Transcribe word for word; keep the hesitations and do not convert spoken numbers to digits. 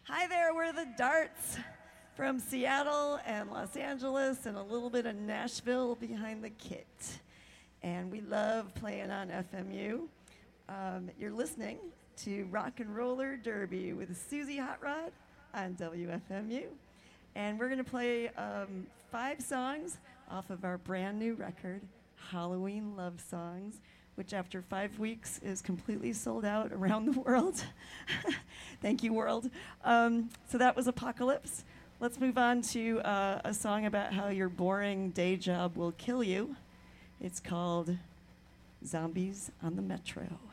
Hi there, we're the Darts from Seattle and Los Angeles and a little bit of Nashville behind the kit. And we love playing on F M U. Um, you're listening to Rock and Roller Derby with Susie Hot Rod on W F M U. And we're going to play um, five songs off of our brand new record, Halloween Love Songs, which after five weeks is completely sold out around the world. Thank you, world. Um, so that was Apocalypse. Let's move on to uh, a song about how your boring day job will kill you. It's called Zombies on the Metro.